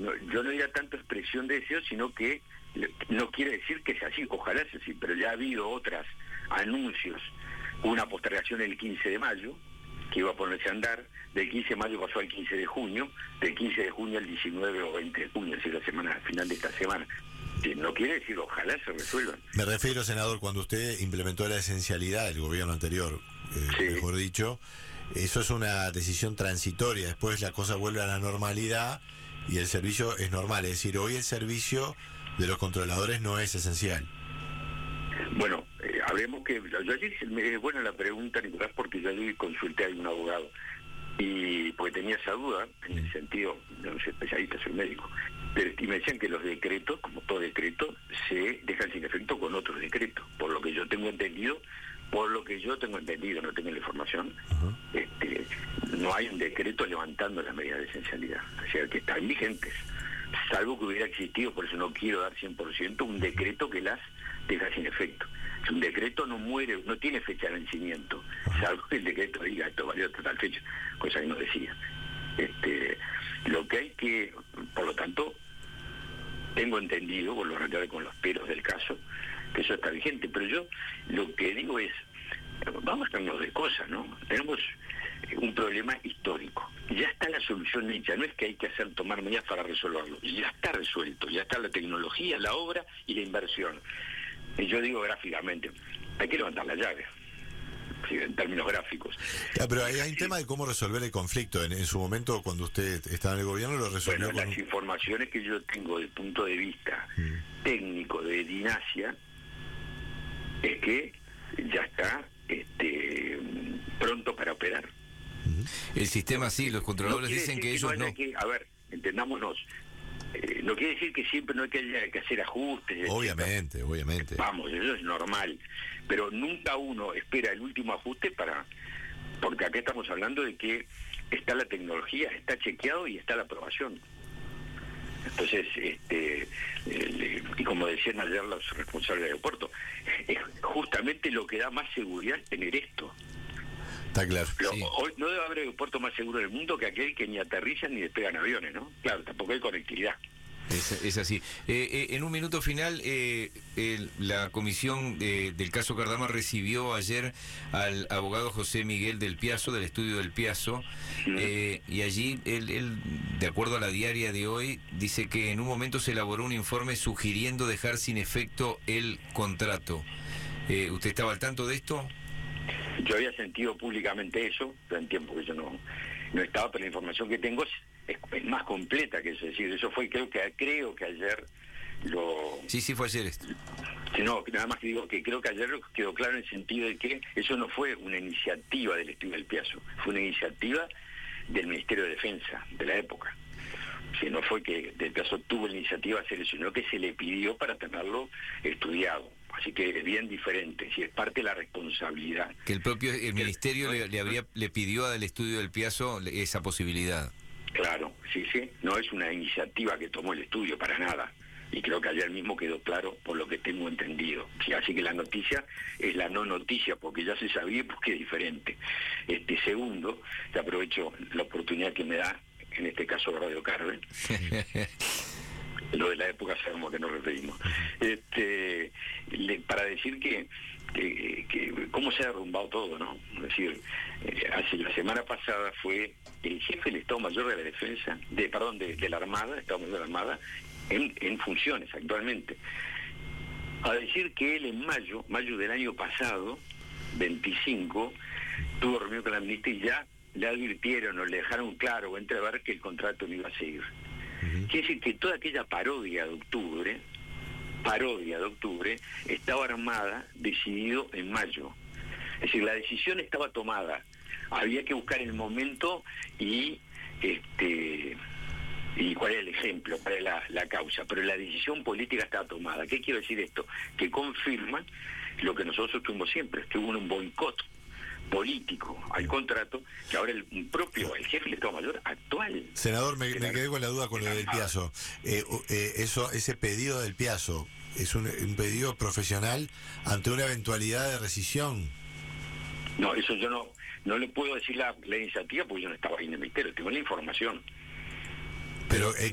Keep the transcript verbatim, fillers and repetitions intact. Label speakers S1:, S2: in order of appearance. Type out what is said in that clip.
S1: no, yo no diría tanto expresión de deseo, sino que no quiere decir que sea así, ojalá sea así, pero ya ha habido otros anuncios, una postergación el quince de mayo, que iba a ponerse a andar, del quince de mayo pasó al quince de junio, del quince de junio al diecinueve o veinte de junio, es decir, la semana, al final de esta semana. No quiere decir ojalá se resuelvan.
S2: Me refiero, senador, cuando usted implementó la esencialidad del gobierno anterior, eh, sí. mejor dicho, eso es una decisión transitoria, después la cosa vuelve a la normalidad y el servicio es normal, es decir, hoy el servicio de los controladores no es esencial.
S1: Bueno, eh, hablemos que, yo ayer, es buena la pregunta, Nicolás, porque yo ayer consulté a un abogado, y porque tenía esa duda, en el sentido, no soy especialista, soy médico, pero y me decían que los decretos, como todo decreto, se dejan sin efecto con otros decretos, por lo que yo tengo entendido, por lo que yo tengo entendido, no tengo la información, uh-huh. este, no hay un decreto levantando las medidas de esencialidad, o sea, que están vigentes, salvo que hubiera existido, por eso no quiero dar cien por ciento, un decreto que las deja sin efecto. Un decreto no muere, no tiene fecha de vencimiento, salvo que el decreto diga esto valió hasta tal fecha, cosa que no decía. Este, lo que hay que, por lo tanto, tengo entendido, por lo reitero con los peros del caso, que eso está vigente, pero yo lo que digo es, vamos a hablar de cosas, ¿no? Tenemos un problema histórico, ya está la solución hecha, no es que hay que hacer tomar medidas para resolverlo, ya está resuelto, ya está la tecnología, la obra y la inversión. Y yo digo gráficamente, hay que levantar la llave, ¿sí? En términos gráficos.
S2: Ya, pero hay, hay un tema de cómo resolver el conflicto. En, en su momento, cuando usted estaba en el gobierno, lo resolvió.
S1: Bueno,
S2: con...
S1: las informaciones que yo tengo desde el punto de vista mm. técnico de Dinasia es que ya está este, pronto para operar.
S3: El sistema sí, los controladores
S1: no
S3: dicen que,
S1: que
S3: ellos
S1: no,
S3: no.
S1: Que, a ver, entendámonos. Eh, no quiere decir que siempre no hay que, haya que hacer ajustes.
S2: Obviamente,
S1: etcétera.
S2: obviamente.
S1: Vamos, eso es normal. Pero nunca uno espera el último ajuste para... Porque acá estamos hablando de que está la tecnología, está chequeado y está la aprobación. Entonces, este, el, y como decían ayer los responsables del aeropuerto, es justamente lo que da más seguridad es tener esto.
S2: Está claro.
S1: Pero
S3: sí.
S1: Hoy no debe haber aeropuerto más seguro del mundo que aquel que ni aterrizan ni despegan aviones, ¿no? Claro, tampoco hay conectividad.
S3: Es, es así. Eh, eh, en un minuto final, eh, el, la comisión eh, del caso Cardama recibió ayer al abogado José Miguel del Piazzo, del estudio del Piazzo, mm. eh, y allí él, él, de acuerdo a la diaria de hoy, dice que en un momento se elaboró un informe sugiriendo dejar sin efecto el contrato. Eh, ¿Usted estaba al tanto de esto?
S1: Yo había sentido públicamente eso, pero en tiempo que yo no, no estaba, pero la información que tengo es, es, es más completa que eso, es decir, eso fue, creo que creo que ayer lo...
S3: Sí, sí, fue ayer esto.
S1: No, nada más que digo que creo que ayer quedó claro en el sentido de que eso no fue una iniciativa del estudio del Piazzo, fue una iniciativa del Ministerio de Defensa de la época. Si no fue que del Piazzo tuvo la iniciativa de hacer eso, sino que se le pidió para tenerlo estudiado. Así que es bien diferente, si es parte de la responsabilidad.
S3: Que el propio el ministerio le, le habría le pidió al estudio del Piazzo esa posibilidad.
S1: Claro, sí, sí, no es una iniciativa que tomó el estudio para nada. Y creo que ayer mismo quedó claro por lo que tengo entendido. Sí, así que la noticia es la no noticia, porque ya se sabía porque es diferente. Este segundo, te aprovecho la oportunidad que me da, en este caso Radio Carven. Lo de la época sabemos que nos referimos. Este, le, para decir que, que, que cómo se ha derrumbado todo, ¿no? Es decir, eh, hace la semana pasada fue el jefe del Estado Mayor de la Defensa, de perdón, de, de la Armada, Estado Mayor de la Armada, en, en funciones actualmente, a decir que él en mayo, mayo del año pasado, veinticinco, tuvo reunión con la ministra y ya le advirtieron o le dejaron claro o entrever que el contrato no iba a seguir. Quiere decir que toda aquella parodia de octubre, parodia de octubre, estaba armada, decidido en mayo. Es decir, la decisión estaba tomada. Había que buscar el momento y este y cuál era el ejemplo, cuál era la, la causa. Pero la decisión política estaba tomada. ¿Qué quiero decir esto? Que confirma lo que nosotros tuvimos siempre, que hubo un boicot político al contrato, que ahora el propio, el jefe del Estado Mayor actual...
S2: Senador, me, me quedé con la duda con lo del Piazzo. Eh, eh, eso, ese pedido del Piazzo, ¿es un, un pedido profesional ante una eventualidad de rescisión?
S1: No, eso yo no no le puedo decir la, la iniciativa porque yo no estaba ahí en el ministerio, tengo la información.
S2: Pero... Eh,